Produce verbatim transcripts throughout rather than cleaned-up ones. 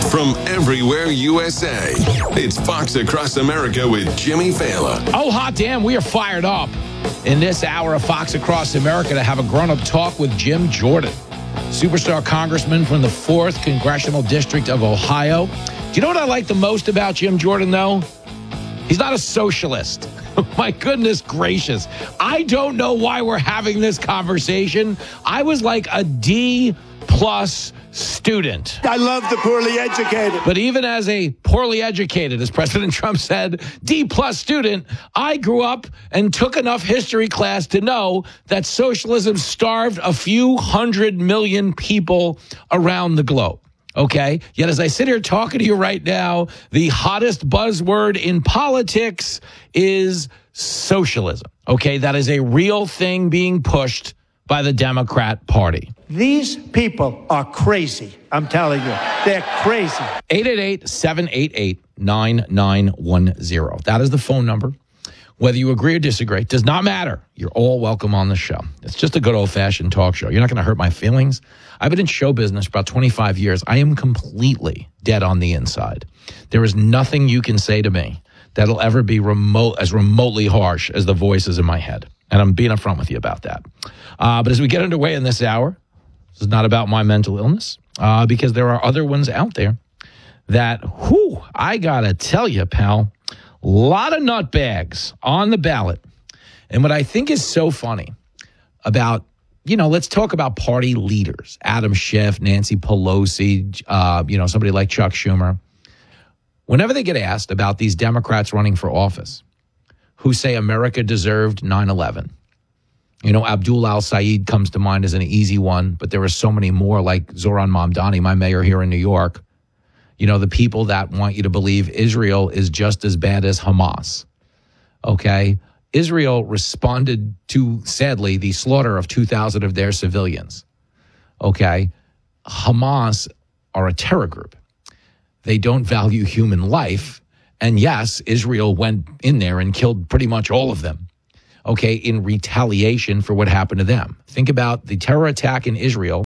from everywhere U S A. It's Fox Across America with Jimmy Fallon. Oh, hot damn, we are fired up in this hour of Fox Across America to have a grown-up talk with Jim Jordan, superstar congressman from the fourth Congressional District of Ohio. Do you know what I like the most about Jim Jordan, though? He's not a socialist. My goodness gracious. I don't know why we're having this conversation. I was like a D plus student. I love the poorly educated. But even as a poorly educated, as President Trump said, D plus student, I grew up and took enough history class to know that socialism starved a few hundred million people around the globe. Okay? Yet as I sit here talking to you right now, the hottest buzzword in politics is socialism. Okay? That is a real thing being pushed by the Democrat Party. These people are crazy. I'm telling you, they're crazy. eight eight eight, seven eight eight, nine nine one zero. That is the phone number. Whether you agree or disagree, does not matter. You're all welcome on the show. It's just a good old-fashioned talk show. You're not going to hurt my feelings. I've been in show business for about twenty-five years. I am completely dead on the inside. There is nothing you can say to me that'll ever be remote as remotely harsh as the voices in my head. And I'm being upfront with you about that. Uh, but as we get underway in this hour, this is not about my mental illness, uh, because there are other ones out there that, whew, I got to tell you, pal, a lot of nutbags on the ballot. And what I think is so funny about, you know, let's talk about party leaders, Adam Schiff, Nancy Pelosi, uh, you know, somebody like Chuck Schumer. Whenever they get asked about these Democrats running for office who say America deserved nine eleven, you know, Abdul al-Sayed comes to mind as an easy one, but there are so many more like Zoran Mamdani, my mayor here in New York. You know, the people that want you to believe Israel is just as bad as Hamas. Okay? Israel responded to, sadly, the slaughter of two thousand of their civilians. Okay? Hamas are a terror group. They don't value human life. And yes, Israel went in there and killed pretty much all of them, okay, in retaliation for what happened to them. Think about the terror attack in Israel.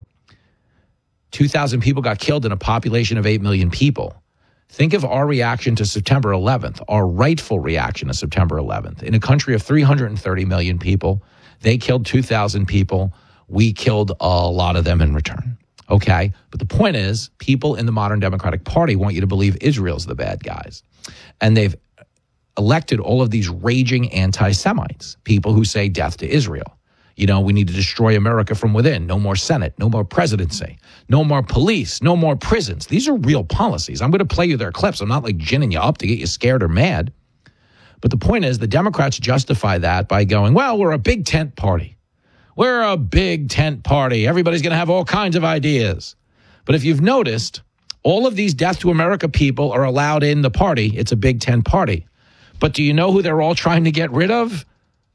two thousand people got killed in a population of eight million people. Think of our reaction to September eleventh, our rightful reaction to September eleventh. In a country of three hundred thirty million people, they killed two thousand people. We killed a lot of them in return. Okay? But the point is, people in the modern Democratic Party want you to believe Israel's the bad guys. And they've elected all of these raging anti-Semites, people who say death to Israel. You know, we need to destroy America from within. No more Senate, no more presidency, no more police, no more prisons. These are real policies. I'm going to play you their clips. I'm not like ginning you up to get you scared or mad. But the point is, the Democrats justify that by going, well, we're a big tent party. We're a big tent party. Everybody's going to have all kinds of ideas. But if you've noticed, all of these Death to America people are allowed in the party. It's a big tent party. But do you know who they're all trying to get rid of?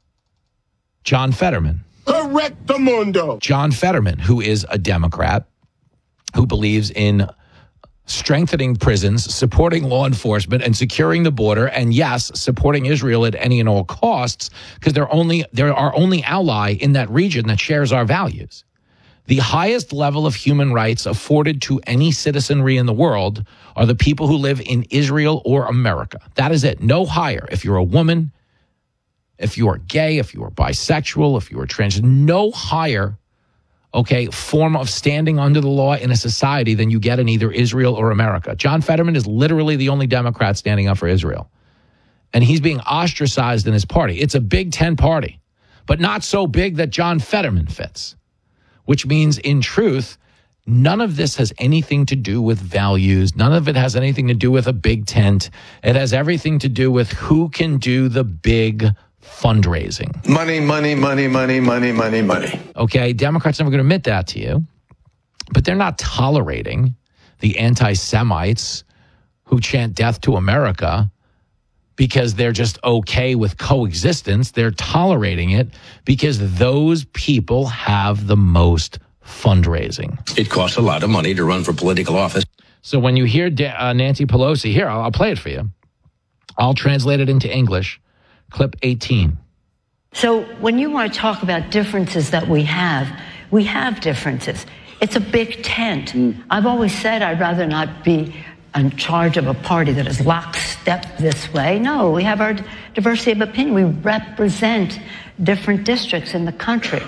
John Fetterman. Correctamundo. John Fetterman, who is a Democrat, who believes in strengthening prisons, supporting law enforcement, and securing the border, and yes, supporting Israel at any and all costs, because they're only they're our only ally in that region that shares our values. The highest level of human rights afforded to any citizenry in the world are the people who live in Israel or America. That is it. No higher. If you're a woman, if you are gay, if you are bisexual, if you are trans, no higher, okay, form of standing under the law in a society than you get in either Israel or America. John Fetterman is literally the only Democrat standing up for Israel. And he's being ostracized in his party. It's a Big Ten party, but not so big that John Fetterman fits. Which means, in truth, none of this has anything to do with values. None of it has anything to do with a big tent. It has everything to do with who can do the big fundraising. Money, money, money, money, money, money, money. Okay, Democrats are never going to admit that to you. But they're not tolerating the anti-Semites who chant death to America because they're just okay with coexistence. They're tolerating it because those people have the most fundraising. It costs a lot of money to run for political office. So when you hear uh, Nancy Pelosi, here, I'll, I'll play it for you. I'll translate it into English. Clip eighteen. So when you want to talk about differences that we have, we have differences. It's a big tent. Mm. I've always said I'd rather not be in charge of a party that is lockstep this way. No, we have our diversity of opinion. We represent different districts in the country.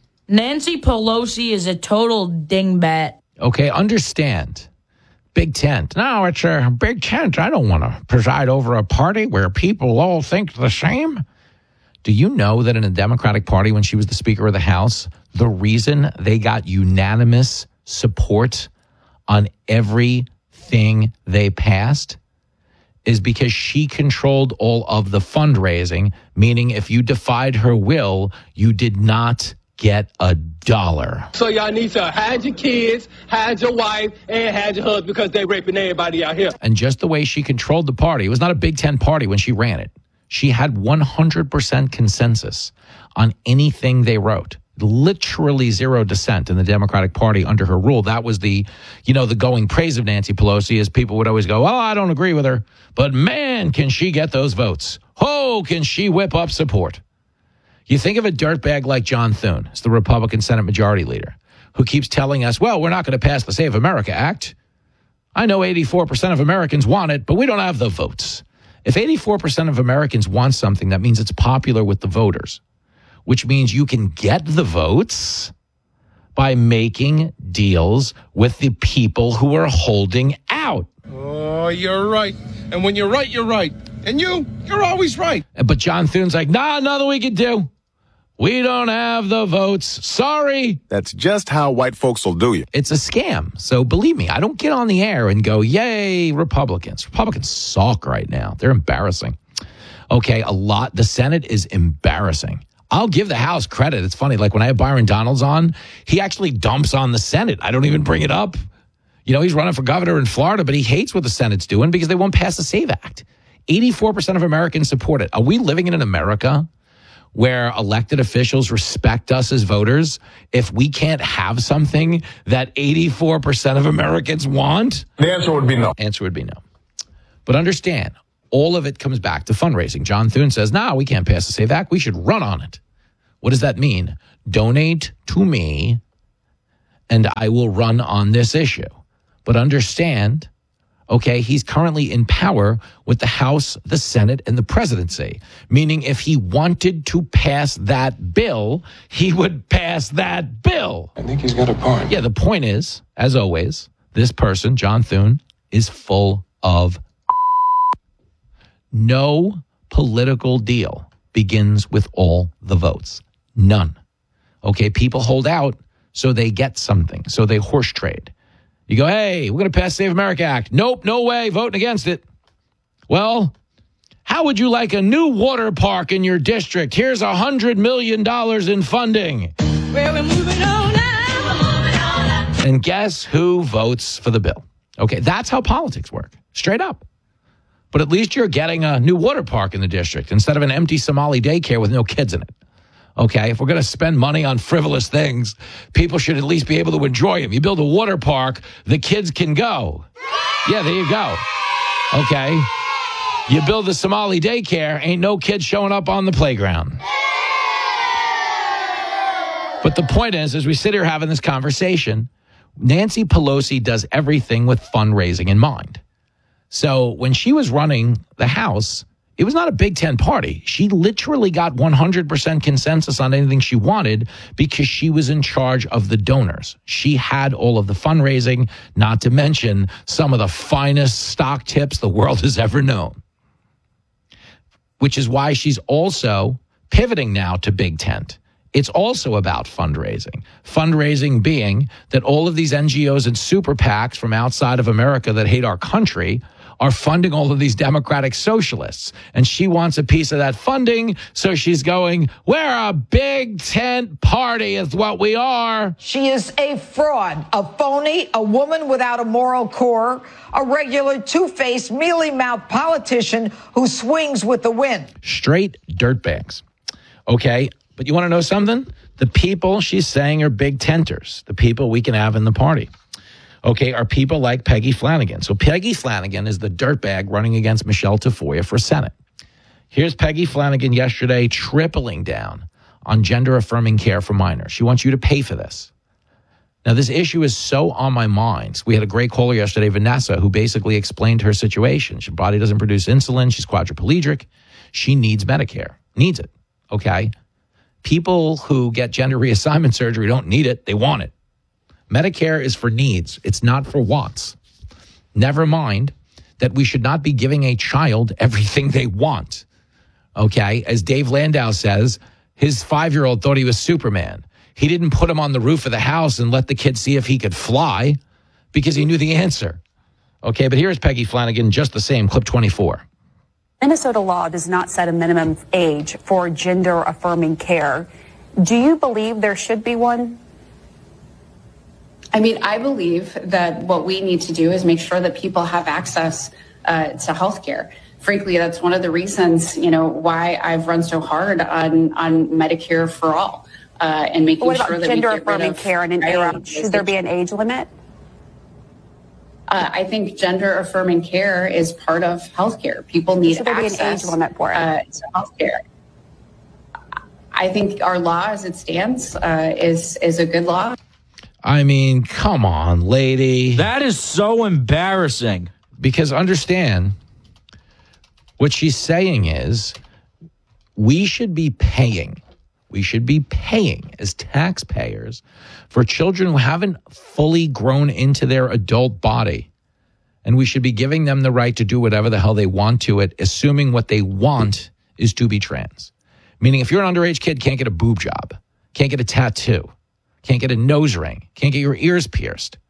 Nancy Pelosi is a total dingbat. Okay, understand. Big tent. No, it's a big tent. I don't want to preside over a party where people all think the same. Do you know that in the Democratic Party, when she was the Speaker of the House, the reason they got unanimous support on everything they passed is because she controlled all of the fundraising, meaning if you defied her will, you did not get a dollar. So y'all need to hide your kids, hide your wife, and hide your husband because they raping everybody out here. And just the way she controlled the party, it was not a Big Ten party when she ran it. She had one hundred percent consensus on anything they wrote. Literally zero dissent in the Democratic Party under her rule. That was the, you know, the going praise of Nancy Pelosi, is people would always go, oh, I don't agree with her, but man, can she get those votes. Oh, can she whip up support. You think of a dirtbag like John Thune, as the Republican Senate Majority Leader, who keeps telling us, well, we're not going to pass the Save America Act. I know eighty-four percent of Americans want it, but we don't have the votes. If eighty-four percent of Americans want something, that means it's popular with the voters, which means you can get the votes by making deals with the people who are holding out. Oh, you're right. And when you're right, you're right. And you, you're always right. But John Thune's like, nah, nothing we can do. We don't have the votes. Sorry. That's just how white folks will do you. It's a scam. So believe me, I don't get on the air and go, yay, Republicans. Republicans suck right now. They're embarrassing. Okay, a lot. The Senate is embarrassing. I'll give the House credit. It's funny. Like when I have Byron Donalds on, he actually dumps on the Senate. I don't even bring it up. You know, he's running for governor in Florida, but he hates what the Senate's doing because they won't pass the SAVE Act. eighty-four percent of Americans support it. Are we living in an America where elected officials respect us as voters if we can't have something that eighty-four percent of Americans want? The answer would be no. Answer would be no. But understand, all of it comes back to fundraising. John Thune says, no, we can't pass the SAVE Act. We should run on it. What does that mean? Donate to me, and I will run on this issue. But understand, okay, he's currently in power with the House, the Senate, and the presidency, meaning if he wanted to pass that bill, he would pass that bill. I think he's got a point. Yeah, the point is, as always, this person, John Thune, is full of no political deal begins with all the votes. None. Okay, people hold out so they get something, so they horse trade. You go, hey, we're going to pass the Save America Act. Nope, no way, voting against it. Well, how would you like a new water park in your district? Here's one hundred million dollars in funding. Well, we're moving on now. And guess who votes for the bill? Okay, that's how politics work, straight up. But at least you're getting a new water park in the district instead of an empty Somali daycare with no kids in it. Okay, if we're going to spend money on frivolous things, people should at least be able to enjoy them. You build a water park, the kids can go. Yeah, there you go. Okay. You build the Somali daycare, ain't no kids showing up on the playground. But the point is, as we sit here having this conversation, Nancy Pelosi does everything with fundraising in mind. So when she was running the House, it was not a Big Ten party. She literally got one hundred percent consensus on anything she wanted because she was in charge of the donors. She had all of the fundraising, not to mention some of the finest stock tips the world has ever known. Which is why she's also pivoting now to Big Tent. It's also about fundraising. Fundraising being that all of these N G Os and super PACs from outside of America that hate our country are funding all of these democratic socialists. And she wants a piece of that funding, so she's going, we're a Big Tent party is what we are. She is a fraud, a phony, a woman without a moral core, a regular two-faced, mealy-mouthed politician who swings with the wind. Straight dirtbags. Okay, but you want to know something? The people she's saying are Big Tenters, the people we can have in the party. Okay, are people like Peggy Flanagan. So Peggy Flanagan is the dirtbag running against Michelle Tafoya for Senate. Here's Peggy Flanagan yesterday tripling down on gender-affirming care for minors. She wants you to pay for this. Now, this issue is so on my mind. We had a great caller yesterday, Vanessa, who basically explained her situation. Her body doesn't produce insulin. She's quadriplegic. She needs Medicare, needs it, okay? People who get gender reassignment surgery don't need it. They want it. Medicare is for needs. It's not for wants. Never mind that we should not be giving a child everything they want, okay? As Dave Landau says, his five-year-old thought he was Superman. He didn't put him on the roof of the house and let the kid see if he could fly because he knew the answer. Okay, but here's Peggy Flanagan, just the same, clip twenty-four. Minnesota law does not set a minimum age for gender-affirming care. Do you believe there should be one? I mean, I believe that what we need to do is make sure that people have access uh, to health care. Frankly, that's one of the reasons, you know, why I've run so hard on, on Medicare for all. Uh, and making what about sure that gender we get affirming rid of care and an age? Should there be an age limit? Uh, I think gender affirming care is part of healthcare. People need Should there access be an age limit for it? Uh, to healthcare. I think our law, as it stands, uh, is is a good law. I mean, come on, lady. That is so embarrassing. Because understand, what she's saying is we should be paying. We should be paying as taxpayers for children who haven't fully grown into their adult body. And we should be giving them the right to do whatever the hell they want to it, assuming what they want is to be trans. Meaning if you're an underage kid, can't get a boob job, can't get a tattoo, can't get a nose ring, can't get your ears pierced.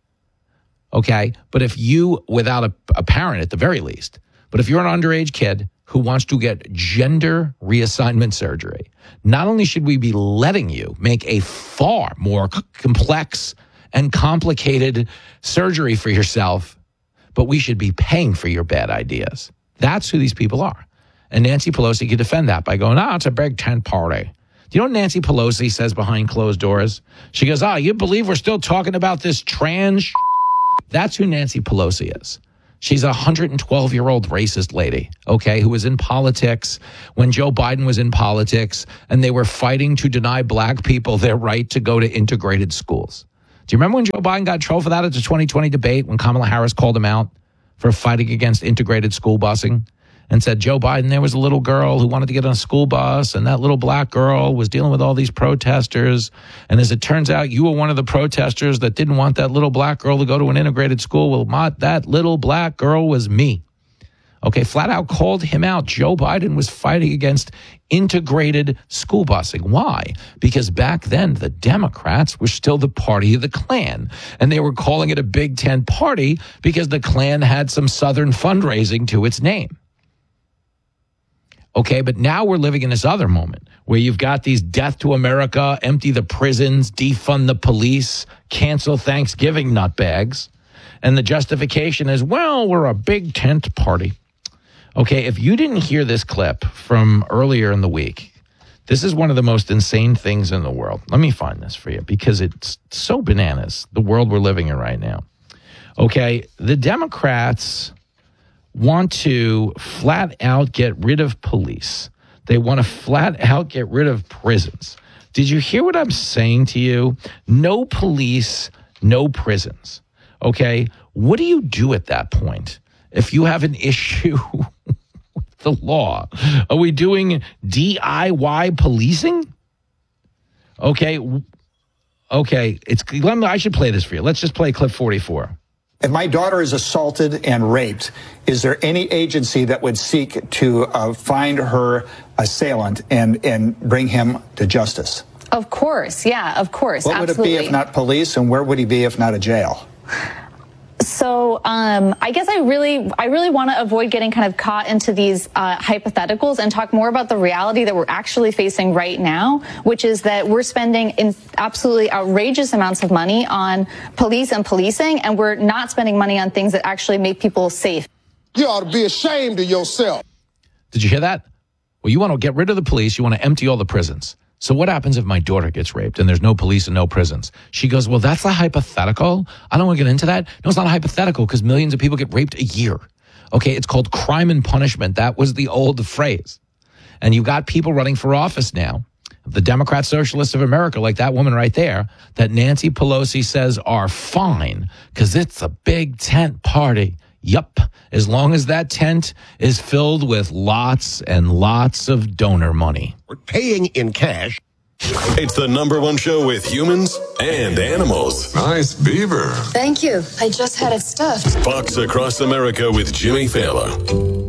Okay? But if you, without a, a parent at the very least, but if you're an underage kid who wants to get gender reassignment surgery, not only should we be letting you make a far more c- complex and complicated surgery for yourself, but we should be paying for your bad ideas. That's who these people are. And Nancy Pelosi could defend that by going, oh, it's a big tent party. Do you know what Nancy Pelosi says behind closed doors? She goes, oh, you believe we're still talking about this trans? That's who Nancy Pelosi is. She's a one hundred twelve-year-old racist lady, okay, who was in politics when Joe Biden was in politics, and they were fighting to deny black people their right to go to integrated schools. Do you remember when Joe Biden got in trouble for that at the twenty twenty debate when Kamala Harris called him out for fighting against integrated school busing and said, Joe Biden, there was a little girl who wanted to get on a school bus, and that little black girl was dealing with all these protesters. And as it turns out, you were one of the protesters that didn't want that little black girl to go to an integrated school. Well, my, that little black girl was me. Okay, flat out called him out. Joe Biden was fighting against integrated school busing. Why? Because back then, the Democrats were still the party of the Klan, and they were calling it a Big Tent party because the Klan had some Southern fundraising to its name. Okay, but now we're living in this other moment where you've got these death to America, empty the prisons, defund the police, cancel Thanksgiving nutbags. And the justification is, well, we're a big tent party. Okay, if you didn't hear this clip from earlier in the week, this is one of the most insane things in the world. Let me find this for you because it's so bananas, the world we're living in right now. Okay, the Democrats want to flat out get rid of police. They want to flat out get rid of prisons. Did you hear what I'm saying to you? No police, no prisons. Okay? What do you do at that point if you have an issue with the law? Are we doing D I Y policing? Okay. Okay. It's, let me, I should play this for you. Let's just play clip forty-four. If my daughter is assaulted and raped, is there any agency that would seek to uh, find her assailant and, and bring him to justice? Of course. Yeah, of course. What Absolutely. would it be if not police, and where would he be if not a jail? So um, I guess I really, I really want to avoid getting kind of caught into these uh, hypotheticals and talk more about the reality that we're actually facing right now, which is that we're spending in absolutely outrageous amounts of money on police and policing, and we're not spending money on things that actually make people safe. You ought to be ashamed of yourself. Did you hear that? Well, you want to get rid of the police. You want to empty all the prisons. So what happens if my daughter gets raped and there's no police and no prisons? She goes, well, that's a hypothetical. I don't want to get into that. No, it's not a hypothetical because millions of people get raped a year. Okay, it's called crime and punishment. That was the old phrase. And you've got people running for office now. The Democrat Socialists of America, like that woman right there, that Nancy Pelosi says are fine because it's a big tent party. Yup, as long as that tent is filled with lots and lots of donor money. We're paying in cash. It's the number one show with humans and animals. Nice beaver. Thank you. I just had it stuffed. Fox Across America with Jimmy Fallon.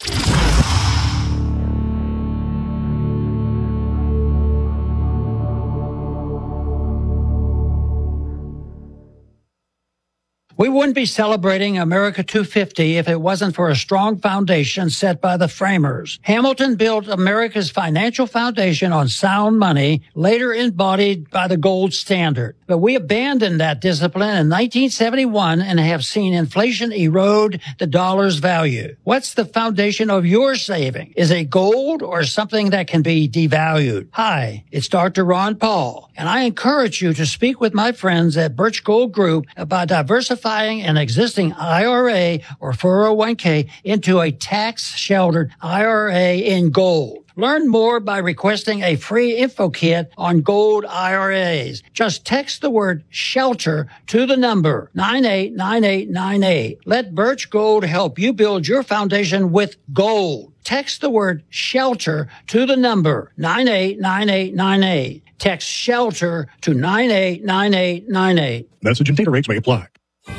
We wouldn't be celebrating America two fifty if it wasn't for a strong foundation set by the framers. Hamilton built America's financial foundation on sound money, later embodied by the gold standard. But we abandoned that discipline in nineteen seventy-one and have seen inflation erode the dollar's value. What's the foundation of your saving? Is it gold or something that can be devalued? Hi, it's Doctor Ron Paul, and I encourage you to speak with my friends at Birch Gold Group about diversifying an existing I R A or four oh one k into a tax-sheltered I R A in gold. Learn more by requesting a free info kit on gold I R As. Just text the word shelter to the number nine eight nine eight nine eight. Let Birch Gold help you build your foundation with gold. Text the word shelter to the number nine eight nine eight nine eight. Text shelter to nine eight nine eight nine eight. Message and data rates may apply.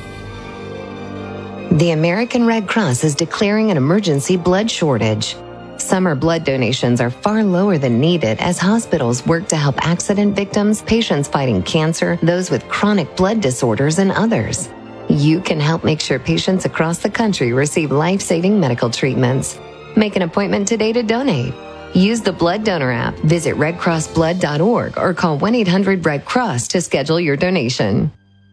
The American Red Cross is declaring an emergency blood shortage. Summer blood donations are far lower than needed as hospitals work to help accident victims, patients fighting cancer, those with chronic blood disorders, and others. You can help make sure patients across the country receive life-saving medical treatments. Make an appointment today to donate. Use the Blood Donor app, visit red cross blood dot org, or call one eight hundred red cross to schedule your donation.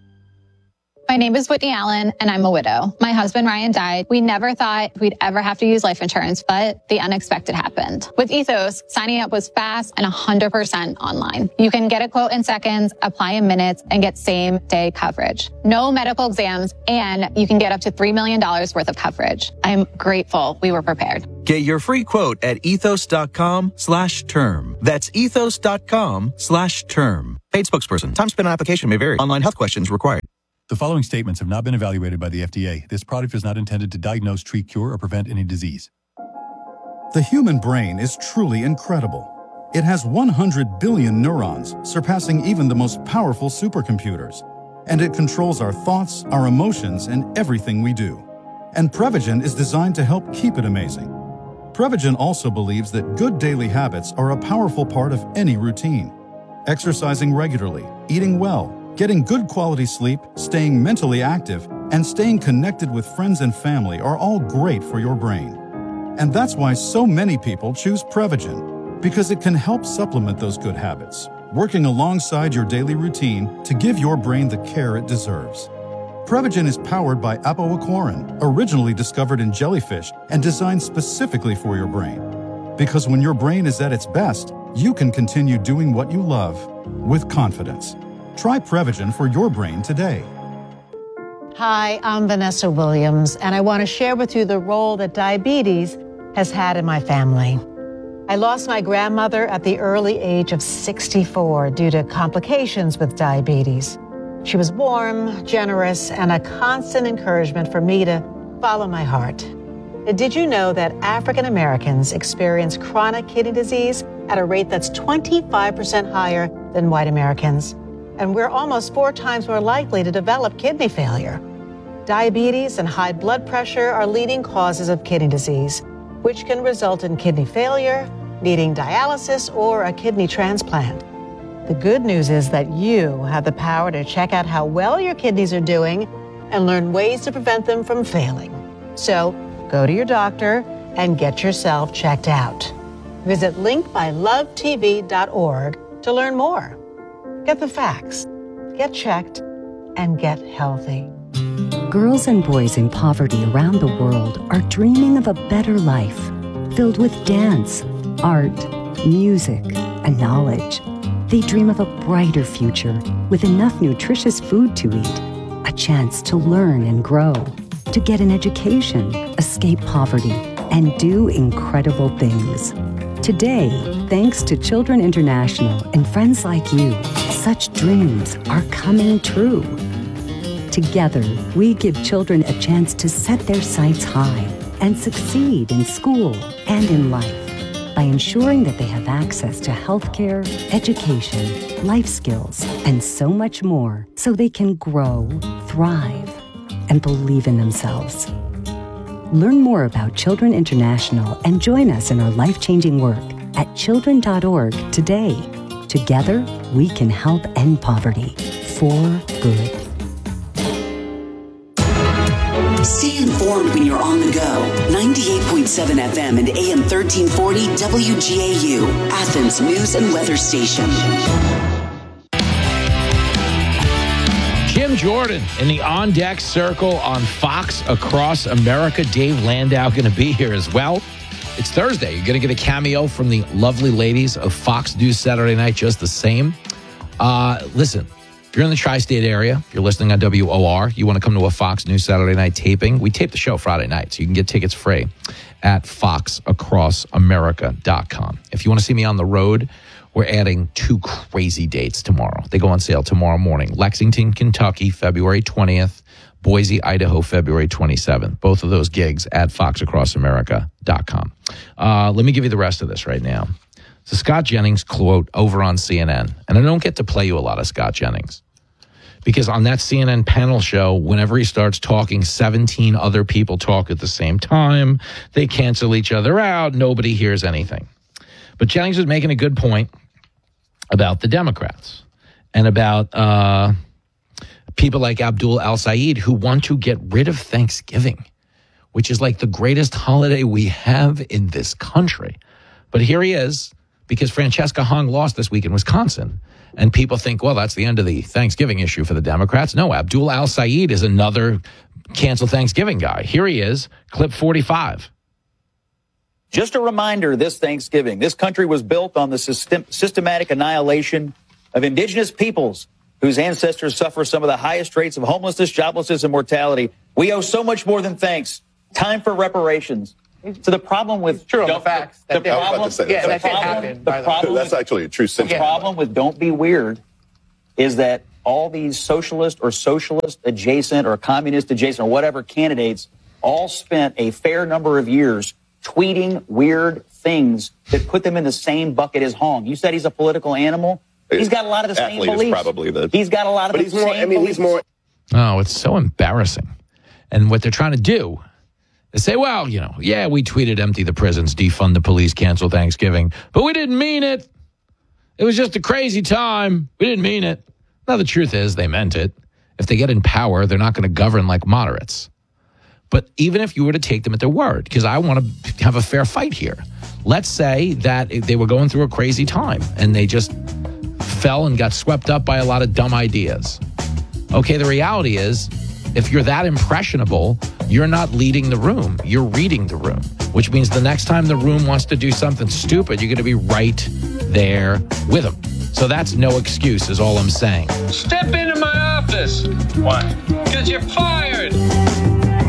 My name is Whitney Allen, and I'm a widow. My husband, Ryan, died. We never thought we'd ever have to use life insurance, but the unexpected happened. With Ethos, signing up was fast and one hundred percent online. You can get a quote in seconds, apply in minutes, and get same-day coverage. No medical exams, and you can get up to three million dollars worth of coverage. I'm grateful we were prepared. Get your free quote at ethos.com slash term. That's ethos.com slash term. Paid spokesperson. Time spent on application may vary. Online health questions required. The following statements have not been evaluated by the F D A. This product is not intended to diagnose, treat, cure, or prevent any disease. The human brain is truly incredible. It has one hundred billion neurons, surpassing even the most powerful supercomputers. And it controls our thoughts, our emotions, and everything we do. And Prevagen is designed to help keep it amazing. Prevagen also believes that good daily habits are a powerful part of any routine. Exercising regularly, eating well, getting good quality sleep, staying mentally active, and staying connected with friends and family are all great for your brain. And that's why so many people choose Prevagen, because it can help supplement those good habits, working alongside your daily routine to give your brain the care it deserves. Prevagen is powered by apoaquarin, originally discovered in jellyfish and designed specifically for your brain. Because when your brain is at its best, you can continue doing what you love with confidence. Try Prevagen for your brain today. Hi, I'm Vanessa Williams, and I want to share with you the role that diabetes has had in my family. I lost my grandmother at the early age of sixty-four due to complications with diabetes. She was warm, generous, and a constant encouragement for me to follow my heart. Did you know that African Americans experience chronic kidney disease at a rate that's twenty-five percent higher than white Americans? And we're almost four times more likely to develop kidney failure. Diabetes and high blood pressure are leading causes of kidney disease, which can result in kidney failure, needing dialysis, or a kidney transplant. The good news is that you have the power to check out how well your kidneys are doing and learn ways to prevent them from failing. So go to your doctor and get yourself checked out. Visit link by love t v dot org to learn more. Get the facts, get checked, and get healthy. Girls and boys in poverty around the world are dreaming of a better life, filled with dance, art, music, and knowledge. They dream of a brighter future with enough nutritious food to eat, a chance to learn and grow, to get an education, escape poverty, and do incredible things. Today, thanks to Children International and friends like you, such dreams are coming true. Together, we give children a chance to set their sights high and succeed in school and in life by ensuring that they have access to healthcare, education, life skills, and so much more so they can grow, thrive, and believe in themselves. Learn more about Children International and join us in our life-changing work at children dot org today. Together, we can help end poverty for good. Stay informed when you're on the go. ninety-eight point seven F M and A M thirteen forty W G A U, Athens News and Weather Station. Jim Jordan in the On Deck Circle on Fox Across America. Dave Landau going to be here as well. It's Thursday. You're going to get a cameo from the lovely ladies of Fox News Saturday Night just the same. Uh, listen, if you're in the tri-state area, if you're listening on W O R, you want to come to a Fox News Saturday Night taping, we tape the show Friday night, so you can get tickets free at fox across america dot com. If you want to see me on the road, we're adding two crazy dates tomorrow. They go on sale tomorrow morning. Lexington, Kentucky, February twentieth. Boise, Idaho, February twenty-seventh. Both of those gigs at fox across america dot com. Uh, let me give you the rest of this right now. So Scott Jennings quote over on C N N. And I don't get to play you a lot of Scott Jennings, because on that C N N panel show, whenever he starts talking, seventeen other people talk at the same time. They cancel each other out. Nobody hears anything. But Jennings was making a good point about the Democrats and about uh, people like Abdul Al-Sayed who want to get rid of Thanksgiving, which is like the greatest holiday we have in this country. But here he is, because Francesca Hung lost this week in Wisconsin. And people think, well, that's the end of the Thanksgiving issue for the Democrats. No, Abdul Al-Sayed is another cancel Thanksgiving guy. Here he is, clip forty-five. Just a reminder, this Thanksgiving, this country was built on the system, systematic annihilation of indigenous peoples whose ancestors suffer some of the highest rates of homelessness, joblessness, and mortality. We owe so much more than thanks. Time for reparations. So the problem with true the facts. The that problem, say, yeah, that the problem, happen, the problem that's with, actually a true sentiment. The problem with Don't Be Weird is that all these socialist or socialist adjacent or communist adjacent or whatever candidates all spent a fair number of years tweeting weird things that put them in the same bucket as Hong. You said he's a political animal. He's got a lot of the same beliefs. Probably the, he's got a lot of but the he's same more, I mean, beliefs. he's more. Oh, it's so embarrassing. And what they're trying to do is say, well, you know, yeah, we tweeted empty the prisons, defund the police, cancel Thanksgiving, but we didn't mean it. It was just a crazy time. We didn't mean it. Now, the truth is they meant it. If they get in power, they're not going to govern like moderates. But even if you were to take them at their word, because I want to have a fair fight here. Let's say that they were going through a crazy time and they just fell and got swept up by a lot of dumb ideas. Okay, the reality is, if you're that impressionable, you're not leading the room. You're reading the room, which means the next time the room wants to do something stupid, you're going to be right there with them. So that's no excuse is all I'm saying. Step into my office. Why? Because you're fired.